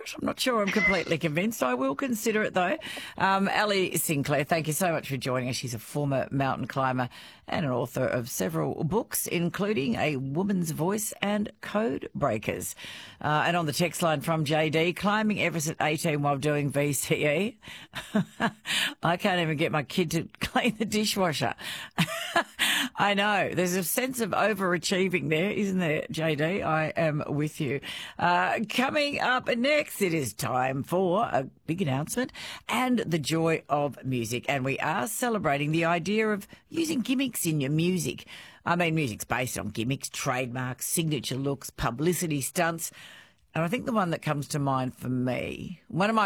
I'm not sure I'm completely convinced. I will consider it, though. Ali Sinclair, thank you so much for joining us. She's a former mountain climber and an author of several books, including A Woman's Voice and Code Breakers. And on the text line from JD, climbing Everest at 18 while doing VCE. I can't even get my kid to clean the dishwasher. I know. There's a sense of overachieving there, isn't there, JD? I am with you. Coming up next, it is time for a big announcement and the joy of music. And we are celebrating the idea of using gimmicks in your music. I mean, music's based on gimmicks, trademarks, signature looks, publicity stunts. And I think the one that comes to mind for me, one of my